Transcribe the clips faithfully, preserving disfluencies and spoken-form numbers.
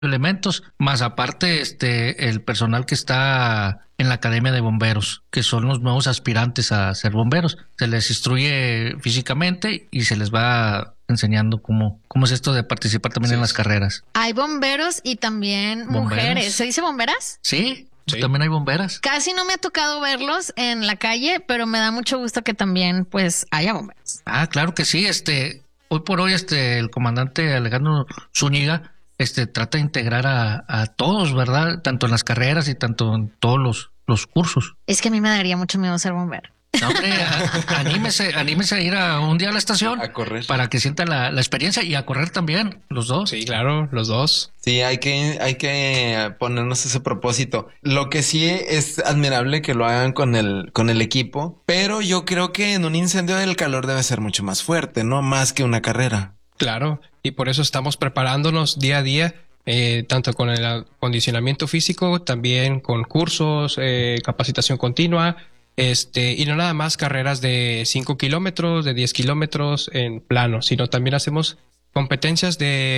elementos, más aparte este el personal que está en la Academia de Bomberos, que son los nuevos aspirantes a ser bomberos. Se les instruye físicamente y se les va enseñando cómo, cómo es esto de participar también sí. en las carreras. Hay bomberos y también ¿Bomberas? mujeres. ¿Se dice bomberas? Sí, sí, también hay bomberas. Casi no me ha tocado verlos en la calle, pero me da mucho gusto que también pues haya bomberos. Ah, claro que sí. Este, hoy por hoy este el comandante Alejandro Zúñiga este trata de integrar a, a todos, ¿verdad? Tanto en las carreras y tanto en todos los, los cursos. Es que a mí me daría mucho miedo ser bombero. No, hombre, a, anímese, anímese a ir a un día a la estación a correr para que sienta la, la experiencia y a correr también, los dos. Sí, claro, los dos. Sí, hay que, hay que ponernos ese propósito. Lo que sí es admirable que lo hagan con el, con el equipo, pero yo creo que en un incendio el calor debe ser mucho más fuerte, ¿no? Más que una carrera. Claro, y por eso estamos preparándonos día a día, eh, tanto con el acondicionamiento físico, también con cursos, eh, capacitación continua. Este, y no nada más carreras de cinco kilómetros, de diez kilómetros en plano, sino también hacemos competencias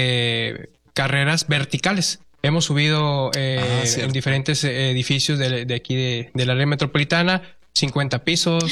de carreras verticales. Hemos subido eh, ah, en diferentes edificios de, de aquí de, del área metropolitana, cincuenta pisos,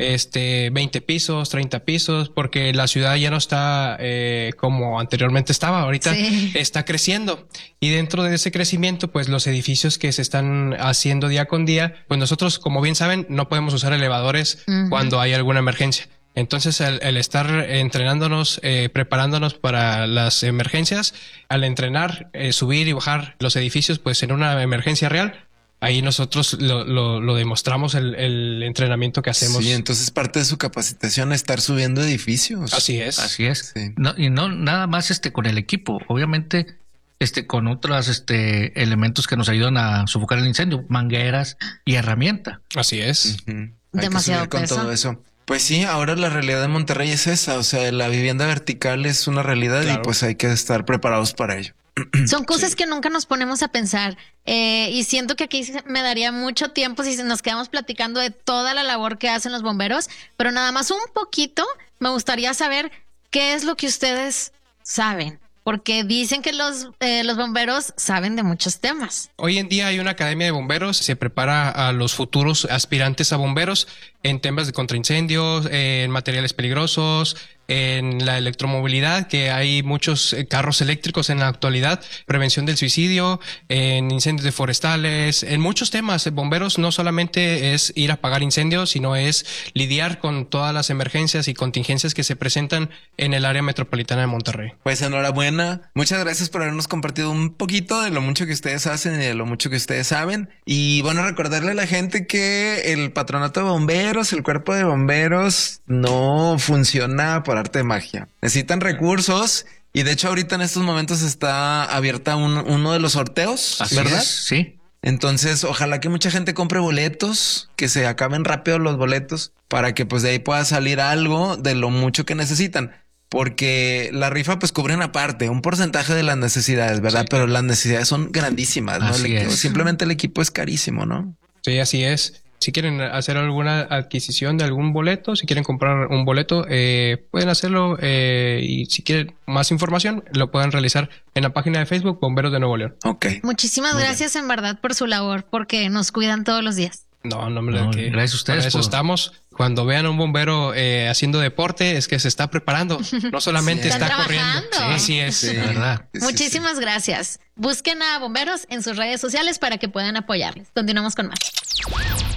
este, veinte pisos, treinta pisos, porque la ciudad ya no está eh, como anteriormente estaba, ahorita sí. está creciendo. Y dentro de ese crecimiento, pues los edificios que se están haciendo día con día, pues nosotros, como bien saben, no podemos usar elevadores uh-huh. cuando hay alguna emergencia. Entonces, el, el estar entrenándonos, eh, preparándonos para las emergencias, al entrenar, eh, subir y bajar los edificios, pues en una emergencia real, ahí nosotros lo, lo, lo demostramos el, el entrenamiento que hacemos. Sí, entonces parte de su capacitación es estar subiendo edificios. Así es. Así es. Sí. No, y no nada más este con el equipo, obviamente este con otros este elementos que nos ayudan a sofocar el incendio, mangueras y herramienta. Así es. Uh-huh. Demasiado con peso. todo eso. Pues sí, ahora la realidad de Monterrey es esa, o sea, la vivienda vertical es una realidad claro. y pues hay que estar preparados para ello. Son cosas sí. que nunca nos ponemos a pensar eh, y siento que aquí me daría mucho tiempo si nos quedamos platicando de toda la labor que hacen los bomberos, pero nada más un poquito me gustaría saber qué es lo que ustedes saben, porque dicen que los, eh, los bomberos saben de muchos temas. Hoy en día hay una academia de bomberos, se prepara a los futuros aspirantes a bomberos en temas de contraincendios, en materiales peligrosos, en la electromovilidad, que hay muchos carros eléctricos en la actualidad, prevención del suicidio, en incendios de forestales, en muchos temas. Bomberos no solamente es ir a apagar incendios, sino es lidiar con todas las emergencias y contingencias que se presentan en el área metropolitana de Monterrey. Pues enhorabuena. Muchas gracias por habernos compartido un poquito de lo mucho que ustedes hacen y de lo mucho que ustedes saben. Y bueno, recordarle a la gente que el patronato de bomberos, el cuerpo de bomberos no funciona por arte de magia. Necesitan recursos y de hecho ahorita en estos momentos está abierta un, uno de los sorteos, Así ¿verdad? Es, sí. Entonces, ojalá que mucha gente compre boletos, que se acaben rápido los boletos para que pues de ahí pueda salir algo de lo mucho que necesitan. Porque la rifa pues cubre una parte, un porcentaje de las necesidades, ¿verdad? Sí. Pero las necesidades son grandísimas, ¿no? Así el, es. Simplemente el equipo es carísimo, ¿no? Sí, así es. Si quieren hacer alguna adquisición de algún boleto, si quieren comprar un boleto, eh, pueden hacerlo eh, y si quieren más información, lo pueden realizar en la página de Facebook Bomberos de Nuevo León. Ok. Muchísimas Muy gracias bien. En verdad por su labor, porque nos cuidan todos los días. No, no, hombre, no que gracias a ustedes. Para eso por... estamos. Cuando vean a un bombero eh, haciendo deporte, es que se está preparando. No solamente sí, está corriendo. Sí, así es. Sí, verdad. Muchísimas sí, sí. gracias. Busquen a bomberos en sus redes sociales para que puedan apoyarles. Continuamos con más.